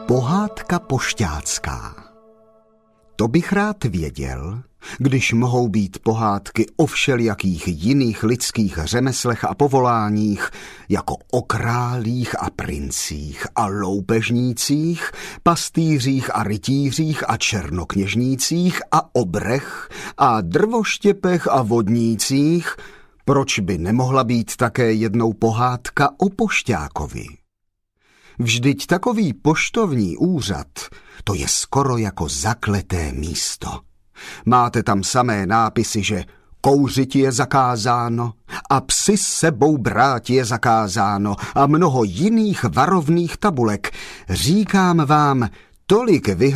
Pohádka pošťácká. To bych rád věděl, když mohou být pohádky o všelijakých jiných lidských řemeslech a povoláních, jako o králích a princích a loupežnících, pastýřích a rytířích a černokněžnících a obrech a drvoštěpech a vodnících, proč by nemohla být také jednou pohádka o pošťákovi? Vždyť takový poštovní úřad, to je skoro jako zakleté místo. Máte tam samé nápisy, že kouřit je zakázáno a psi s sebou brát je zakázáno a mnoho jiných varovných tabulek. Říkám vám, tolik